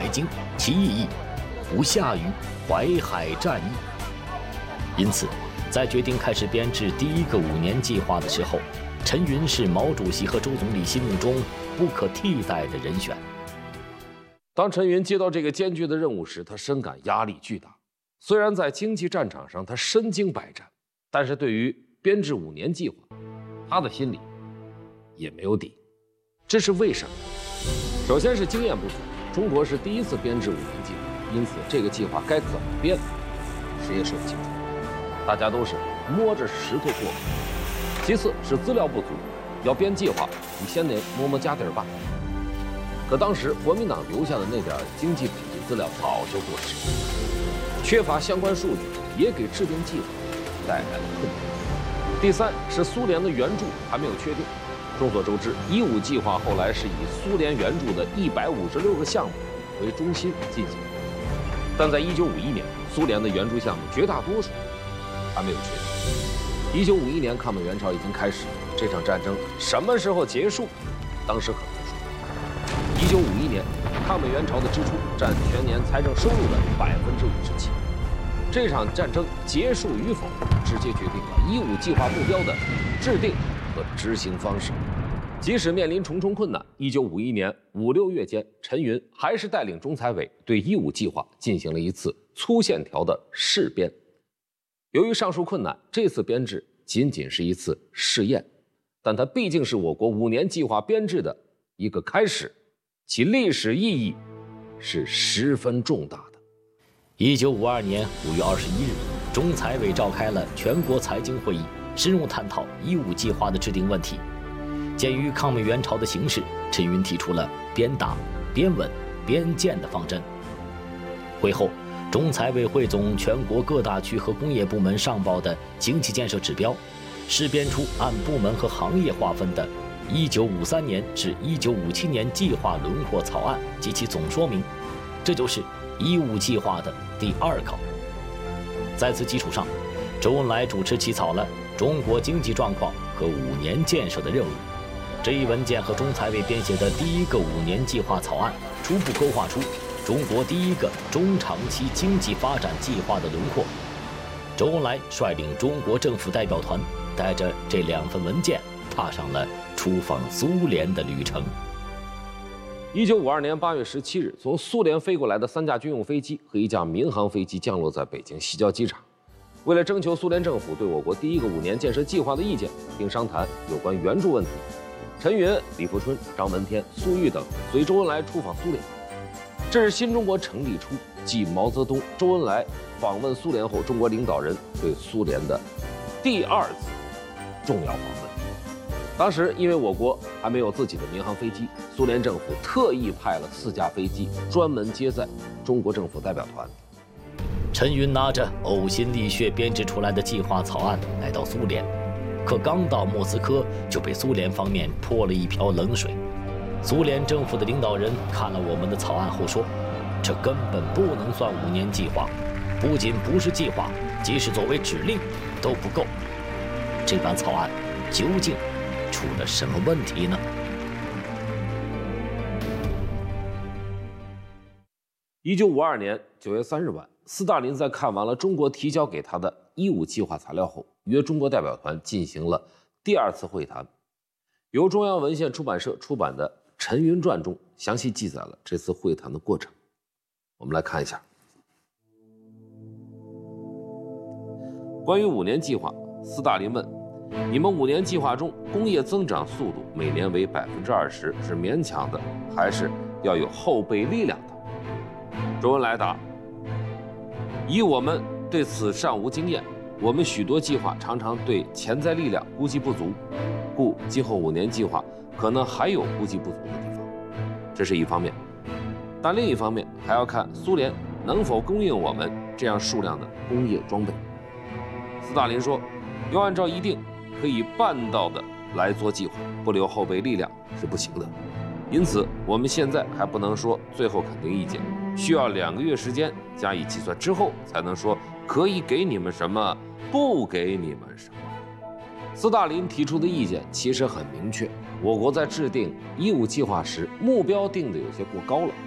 京，其意义不下于淮海战役。因此，在决定开始编制第一个5年计划的时候，陈云是毛主席和周总理心目中不可替代的人选。 当陈云接到这个艰巨的任务时，他深感压力巨大。虽然在经济战场上他身经百战，但是对于编制5年计划，他的心里也没有底。这是为什么？首先是经验不足，中国是第一次编制5年计划，因此这个计划该怎么编，谁也说不清楚，大家都是摸着石头过河。其次是资料不足，要编计划，你先得摸摸家底儿吧。可当时国民党留下的那点经济统计资料早就过时，缺乏相关数据，也给制定计划带来了困难。第三是苏联的援助还没有确定。众所周知，15计划后来是以苏联援助的156个项目为中心进行，但在1951年，苏联的援助项目绝大多数还没有确定。1951年抗美援朝已经开始，这场战争什么时候结束，当时很难说。1951年，抗美援朝的支出占全年财政收入的57%。这场战争结束与否，直接决定了15计划目标的制定和执行方式。即使面临重重困难，1951年5、6月间，陈云还是带领中财委对15计划进行了一次粗线条的试编。由于上述困难，这次编制仅仅是一次试验，但它毕竟是我国5年计划编制的一个开始，其历史意义是十分重大的。 1952年5月21日，中财委召开了全国财经会议，深入探讨15计划的制定问题。鉴于抗美援朝的形势，陈云提出了边打、边稳、边建的方针。会后，中财委汇总全国各大区和工业部门上报的经济建设指标，试编出按部门和行业划分的1953年至1957年计划轮廓草案及其总说明，这就是15计划的第2稿。在此基础上，周恩来主持起草了中国经济状况和5年建设的任务。这一文件和中财委编写的第一个5年计划草案初步勾画出中国第一个中长期经济发展计划的轮廓。周恩来率领中国政府代表团，带着这2份文件，踏上了出访苏联的旅程。 1952年8月17日，从苏联飞过来的3架军用飞机和1架民航飞机降落在北京西郊机场。为了征求苏联政府对我国第一个5年建设计划的意见，并商谈有关援助问题，陈云、李富春、张闻天、粟裕等随周恩来出访苏联。这是新中国成立初，继毛泽东、周恩来访问苏联后，中国领导人对苏联的第2次重要访问。当时因为我国还没有自己的民航飞机，苏联政府特意派了4架飞机专门接载中国政府代表团。 陈云拿着呕心沥血编制出来的计划草案来到苏联，可刚到莫斯科就被苏联方面泼了一瓢冷水。苏联政府的领导人看了我们的草案后说，这根本不能算5年计划，不仅不是计划，即使作为指令都不够。这版草案究竟出了什么问题呢 ？1952年9月3日晚，斯大林在看完了中国提交给他的15计划材料后，约中国代表团进行了第2次会谈。由中央文献出版社出版的《陈云传》中详细记载了这次会谈的过程。我们来看一下。关于5年计划，斯大林问：你们5年计划中工业增长速度每年为20%，是勉强的，还是要有后备力量的？周恩来答：以我们对此尚无经验，我们许多计划常常对潜在力量估计不足，故今后5年计划可能还有估计不足的地方。这是一方面，但另一方面还要看苏联能否供应我们这样数量的工业装备。斯大林说，要按照一定可以办到的来做计划，不留后备力量是不行的。因此我们现在还不能说最后肯定意见，需要2个月时间加以计算之后，才能说可以给你们什么，不给你们什么。斯大林提出的意见其实很明确，我国在制定15计划时，目标定的有些过高了，